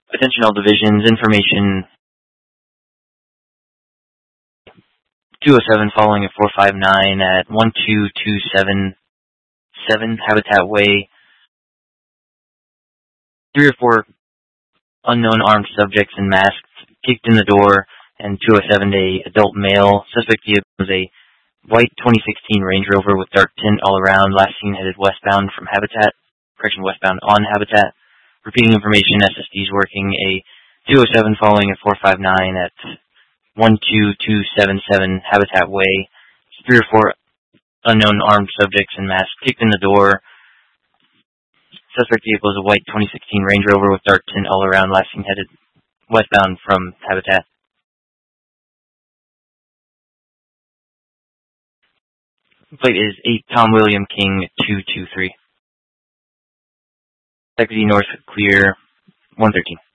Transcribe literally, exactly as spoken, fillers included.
Attention all divisions, information two oh seven following at four five nine at one two two seven seven Habitat Way. Three or four unknown armed subjects in masks kicked in the door, and two oh seven, a adult male. Suspect vehicle was a white twenty sixteen Range Rover with dark tint all around, last seen headed westbound from Habitat, correction, westbound on Habitat. Repeating information, S S D's working a two oh seven following at four five nine at one two two seven seven Habitat Way. Three or four unknown armed subjects in masks kicked in the door. Suspect vehicle is a white twenty sixteen Range Rover with dark tint all around, last seen headed westbound from Habitat. Plate is eight Tom William King two two three. Deputy North Clear one thirteen.